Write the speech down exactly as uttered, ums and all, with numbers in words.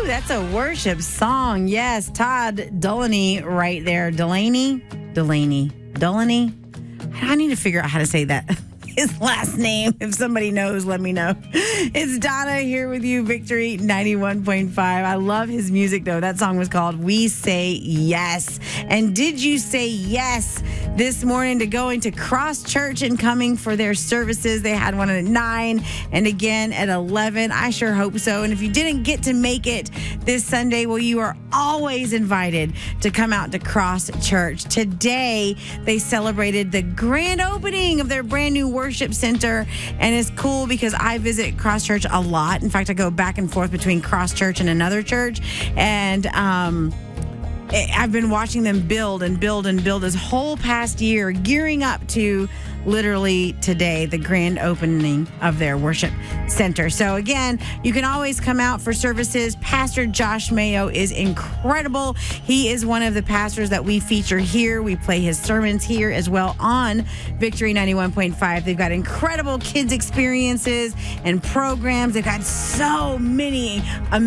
That's a worship song. Yes, Todd Dulaney right there. Delaney? Delaney. Dulaney? I need to figure out how to say that. His last name. If somebody knows, let me know. It's Donna here with you, Victory ninety-one point five. I love his music, though. That song was called We Say Yes. And did you say yes this morning to going to Cross Church and coming for their services? They had one at nine and again at eleven. I sure hope so. And if you didn't get to make it this Sunday, well, you are always invited to come out to Cross Church. Today, they celebrated the grand opening of their brand new worship center. And it's cool because I visit Cross Church a lot. In fact, I go back and forth between Cross Church and another church. And, um, I've been watching them build and build and build this whole past year, gearing up to literally today, the grand opening of their worship center. So again, you can always come out for services. Pastor Josh Mayo is incredible. He is one of the pastors that we feature here. We play his sermons here as well on Victory ninety-one point five. They've got incredible kids experiences and programs. They've got so many amazing